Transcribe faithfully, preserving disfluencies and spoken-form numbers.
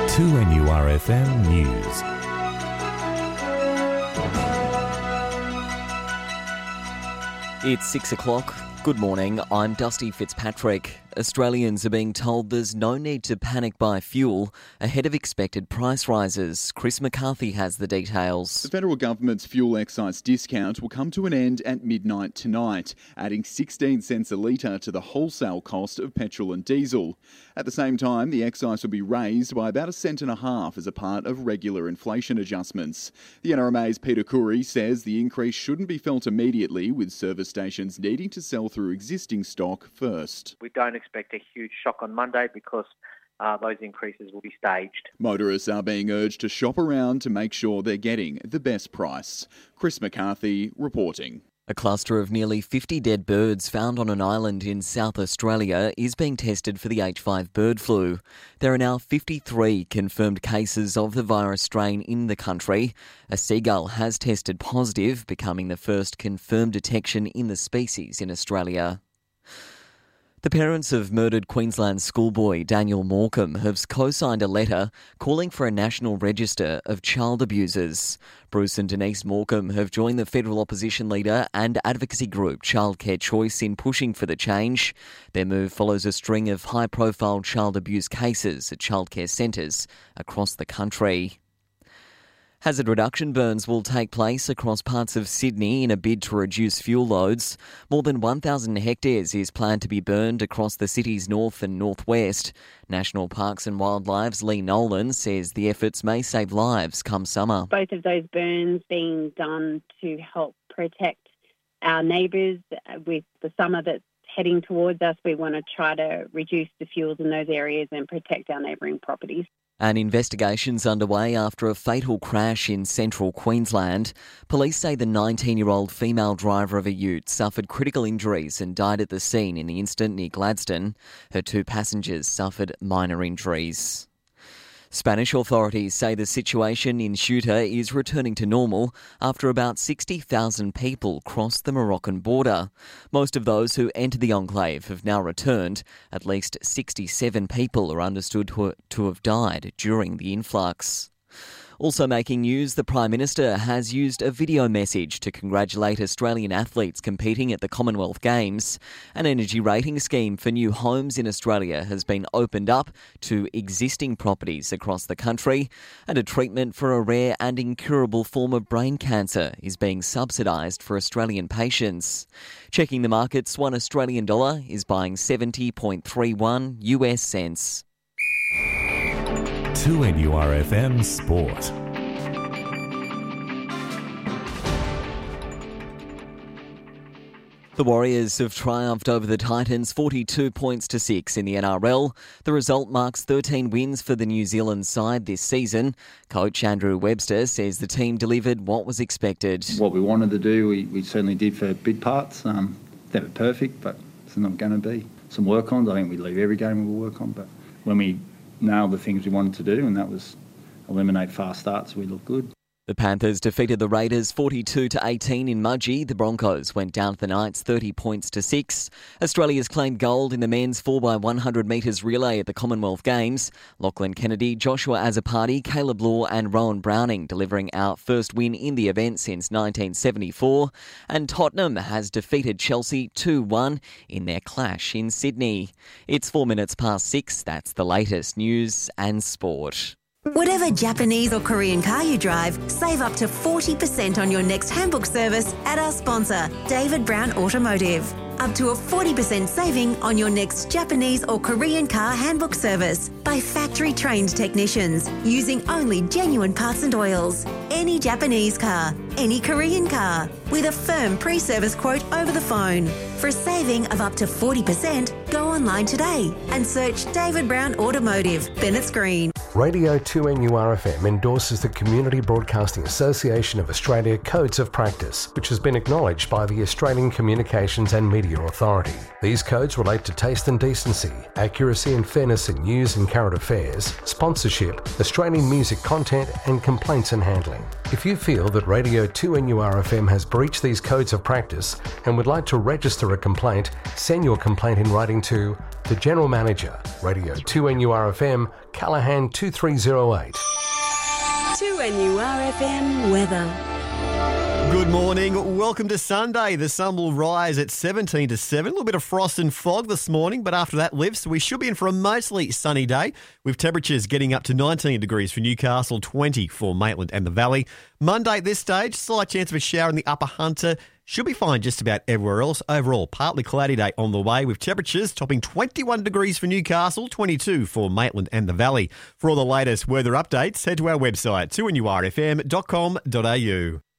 two N U R F M News. It's six o'clock. Good morning, I'm Dusty Fitzpatrick. Australians are being told there's no need to panic buy fuel ahead of expected price rises. Chris McCarthy has the details. The federal government's fuel excise discount will come to an end at midnight tonight, adding sixteen cents a litre to the wholesale cost of petrol and diesel. At the same time, the excise will be raised by about a cent and a half as a part of regular inflation adjustments. The N R M A's Peter Khoury says the increase shouldn't be felt immediately, with service stations needing to sell through existing stock first. We don't expect a huge shock on Monday because uh, those increases will be staged. Motorists are being urged to shop around to make sure they're getting the best price. Chris McCarthy reporting. A cluster of nearly fifty dead birds found on an island in South Australia is being tested for the H five bird flu. There are now fifty-three confirmed cases of the virus strain in the country. A seagull has tested positive, becoming the first confirmed detection in the species in Australia. The parents of murdered Queensland schoolboy Daniel Morecambe have co-signed a letter calling for a national register of child abusers. Bruce and Denise Morecambe have joined the federal opposition leader and advocacy group Childcare Choice in pushing for the change. Their move follows a string of high-profile child abuse cases at childcare centres across the country. Hazard reduction burns will take place across parts of Sydney in a bid to reduce fuel loads. More than one thousand hectares is planned to be burned across the city's north and northwest. National Parks and Wildlife's Lee Nolan says the efforts may save lives come summer. Both of those burns being done to help protect our neighbours. With the summer that's heading towards us, we want to try to reduce the fuels in those areas and protect our neighbouring properties. An investigation's underway after a fatal crash in central Queensland. Police say the nineteen-year-old female driver of a ute suffered critical injuries and died at the scene in the incident near Gladstone. Her two passengers suffered minor injuries. Spanish authorities say the situation in Ceuta is returning to normal after about sixty thousand people crossed the Moroccan border. Most of those who entered the enclave have now returned. At least sixty-seven people are understood to, to have died during the influx. Also making news, the Prime Minister has used a video message to congratulate Australian athletes competing at the Commonwealth Games. An energy rating scheme for new homes in Australia has been opened up to existing properties across the country, and a treatment for a rare and incurable form of brain cancer is being subsidised for Australian patients. Checking the markets, one Australian dollar is buying seventy point three one U S cents. two N U R F M Sport. The Warriors have triumphed over the Titans forty-two points to six in the N R L. The result marks thirteen wins for the New Zealand side this season. Coach Andrew Webster says the team delivered what was expected. What we wanted to do, we, we certainly did for big parts. Um, never perfect, but it's not going to be. Some work on. I think we leave every game we will work on, but when we nailed the things we wanted to do, and that was eliminate fast starts, we look good. The Panthers defeated the Raiders forty-two to eighteen in Mudgee. The Broncos went down to the Knights thirty points to six. Australia's claimed gold in the men's four by one hundred metres relay at the Commonwealth Games. Lachlan Kennedy, Joshua Azzopardi, Caleb Law and Rowan Browning delivering our first win in the event since nineteen seventy-four. And Tottenham has defeated Chelsea two one in their clash in Sydney. It's four minutes past six. That's the latest news and sport. Whatever Japanese or Korean car you drive, save up to forty percent on your next handbook service at our sponsor, David Brown Automotive. Up to a forty percent saving on your next Japanese or Korean car handbook service by factory-trained technicians using only genuine parts and oils. Any Japanese car, any Korean car, with a firm pre-service quote over the phone. For a saving of up to forty percent, go online today and search David Brown Automotive, Bennett's Green. Radio two N U R F M endorses the Community Broadcasting Association of Australia Codes of Practice, which has been acknowledged by the Australian Communications and Media Authority. These codes relate to taste and decency, accuracy and fairness in news and current affairs, sponsorship, Australian music content and complaints and handling. If you feel that Radio two N U R F M has breached these codes of practice and would like to register a complaint, send your complaint in writing to the General Manager, Radio two N U R F M, Callaghan two three zero eight. two N U R F M weather. Good morning. Welcome to Sunday. The sun will rise at seventeen to seven. A little bit of frost and fog this morning, but after that lifts, we should be in for a mostly sunny day with temperatures getting up to nineteen degrees for Newcastle, twenty for Maitland and the Valley. Monday at this stage, slight chance of a shower in the Upper Hunter. Should be fine just about everywhere else. Overall, partly cloudy day on the way with temperatures topping twenty-one degrees for Newcastle, twenty-two for Maitland and the Valley. For all the latest weather updates, head to our website, two N U R F M dot com dot A U.